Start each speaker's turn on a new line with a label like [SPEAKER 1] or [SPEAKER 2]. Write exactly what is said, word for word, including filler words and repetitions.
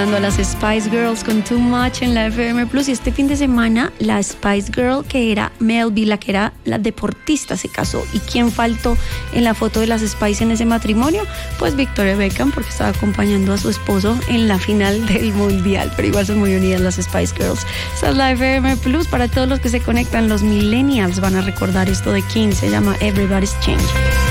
[SPEAKER 1] A las Spice Girls con Too Much en la F M Plus, y este fin de semana la Spice Girl que era Melby, la que era la deportista, se casó. ¿Y quién faltó en la foto de las Spice en ese matrimonio? Pues Victoria Beckham, porque estaba acompañando a su esposo en la final del mundial, pero igual son muy unidas las Spice Girls. Esa es la F M Plus para todos los que se conectan. Los millennials van a recordar esto de King, se llama Everybody's Changing.